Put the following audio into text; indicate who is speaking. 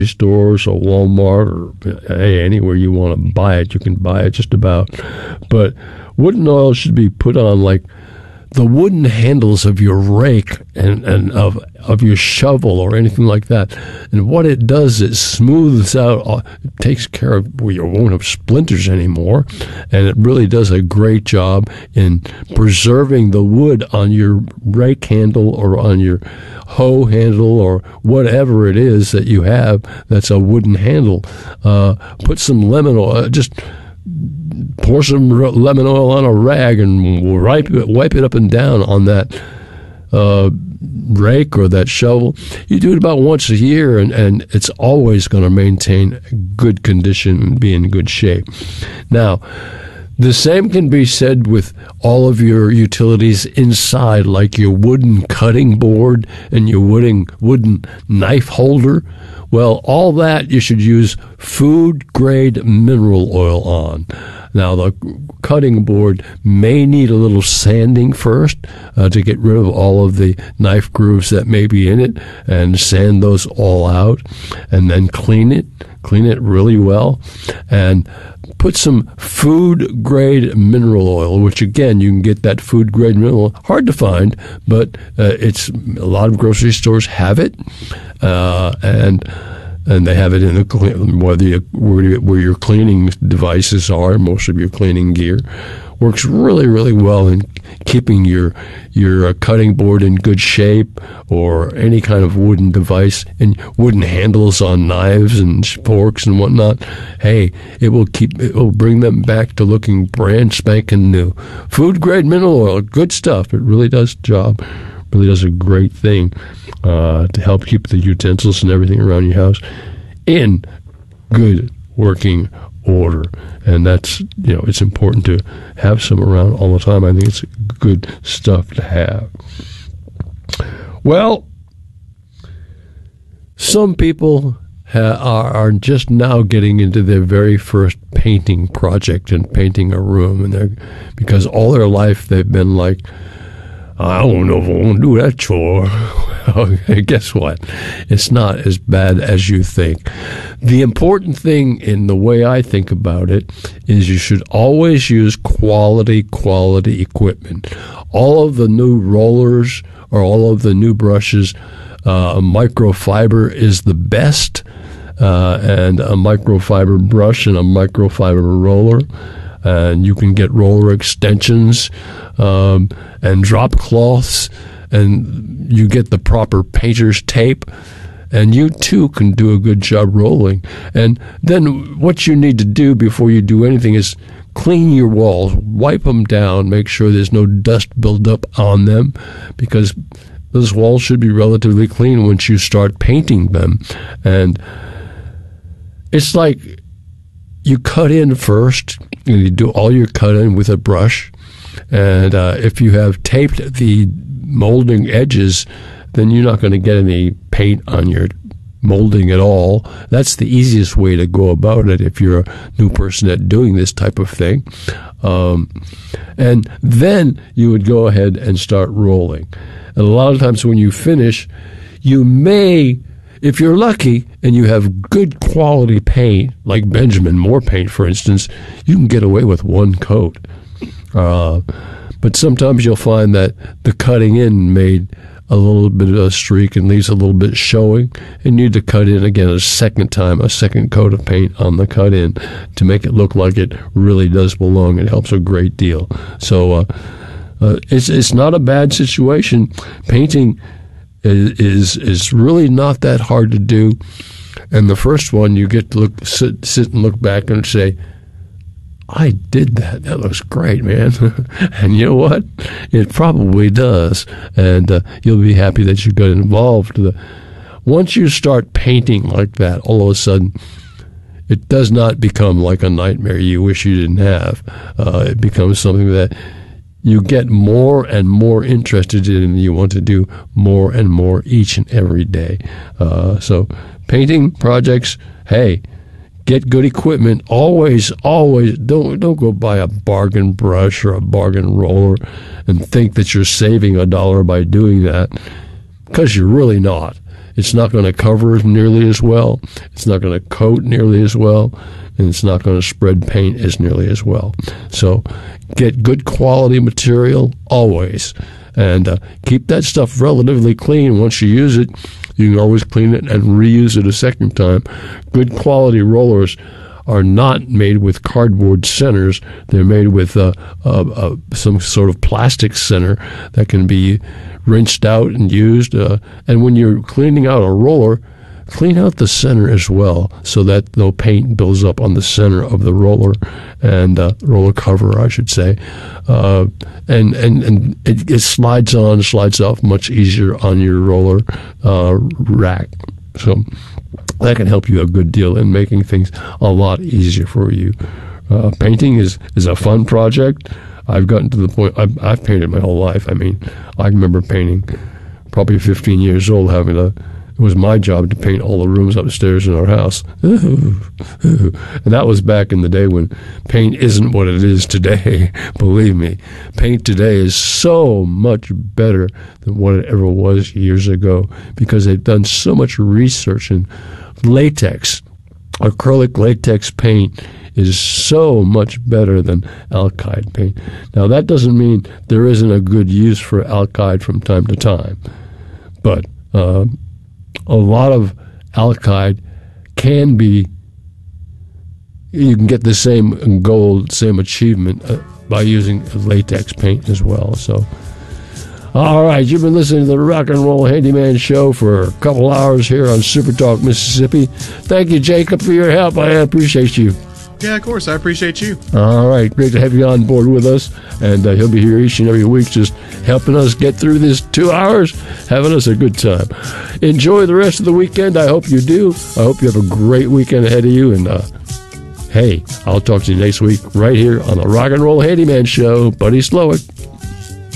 Speaker 1: stores or Walmart or anywhere you want to buy it. You can buy it just about. But wooden oil should be put on like the wooden handles of your rake and of your shovel or anything like that. And what it does, it smooths out, it takes care of where you won't have splinters anymore. And it really does a great job in preserving the wood on your rake handle or on your hoe handle or whatever it is that you have that's a wooden handle. Put some lemon oil, just pour some lemon oil on a rag and wipe it up and down on that rake or that shovel. You do it about once a year, and it's always going to maintain good condition and be in good shape. Now, the same can be said with all of your utilities inside, like your wooden cutting board and your wooden knife holder. Well, all that you should use food-grade mineral oil on. Now, the cutting board may need a little sanding first to get rid of all of the knife grooves that may be in it, and sand those all out, and then clean it really well, and put some food-grade mineral oil, which, again, you can get that food-grade mineral oil. Hard to find, but it's a lot of grocery stores have it, and they have it in where your cleaning devices are. Most of your cleaning gear works really, really well in keeping your cutting board in good shape, or any kind of wooden device, and wooden handles on knives and forks and whatnot. Hey, it will bring them back to looking brand spanking new. Food grade mineral oil, good stuff. It really does the job. Really does a great thing to help keep the utensils and everything around your house in good working order. And that's, it's important to have some around all the time. I think it's good stuff to have. Well, some people are just now getting into their very first painting project and painting a room, and because all their life they've been like, I don't know if I want to do that chore. Well, guess what? It's not as bad as you think. The important thing in the way I think about it is you should always use quality equipment. All of the new rollers or all of the new brushes, microfiber is the best, and a microfiber brush and a microfiber roller. And you can get roller extensions and drop cloths, and you get the proper painter's tape, and you too can do a good job rolling. And then what you need to do before you do anything is clean your walls, wipe them down, make sure there's no dust buildup on them, because those walls should be relatively clean once you start painting them. And it's like you cut in first, and you do all your cut in with a brush. And if you have taped the molding edges, then you're not going to get any paint on your molding at all. That's the easiest way to go about it if you're a new person at doing this type of thing. And then you would go ahead and start rolling. And a lot of times when you finish, you may, if you're lucky and you have good quality paint, like Benjamin Moore paint, for instance, you can get away with one coat. But sometimes you'll find that the cutting in made a little bit of a streak and leaves a little bit showing, and you need to cut in again a second coat of paint on the cut in to make it look like it really does belong. It helps a great deal. So it's not a bad situation. Painting is really not that hard to do. And the first one, you get to sit and look back and say, I did that. That looks great, man. And you know what? It probably does. And you'll be happy that you got involved. Once you start painting like that, all of a sudden, it does not become like a nightmare you wish you didn't have. It becomes something that you get more and more interested in, and you want to do more and more each and every day. So painting projects, hey, get good equipment. Always, don't go buy a bargain brush or a bargain roller and think that you're saving $1 by doing that, because you're really not. it's not going to cover nearly as well. It's not going to coat nearly as well. And it's not going to spread paint as nearly as well. So get good quality material always. And keep that stuff relatively clean. Once you use it, you can always clean it and reuse it a second time. Good quality rollers are not made with cardboard centers. They're made with some sort of plastic center that can be rinsed out and used. And when you're cleaning out a roller, clean out the center as well, so that no paint builds up on the center of the roller and roller cover, I should say. And it slides on, slides off much easier on your roller rack. So that can help you a good deal in making things a lot easier for you. Painting is a fun project. I've gotten to the point, I've painted my whole life. I mean, I remember painting probably 15 years old, it was my job to paint all the rooms upstairs in our house. And that was back in the day when paint isn't what it is today. Believe me, paint today is so much better than what it ever was years ago, because they've done so much research in latex. Acrylic latex paint is so much better than alkyd paint. Now, that doesn't mean there isn't a good use for alkyd from time to time, but a lot of alkyd you can get the same goal, same achievement by using latex paint as well. So, all right, you've been listening to the Rock and Roll Handyman Show for a couple hours here on Super Talk Mississippi. Thank you, Jacob, for your help. I appreciate you.
Speaker 2: Yeah, of course. I appreciate you.
Speaker 1: All right. Great to have you on board with us. And he'll be here each and every week just helping us get through this 2 hours, having us a good time. Enjoy the rest of the weekend. I hope you do. I hope you have a great weekend ahead of you. And, hey, I'll talk to you next week right here on the Rock and Roll Handyman Show. Buddy Slowick.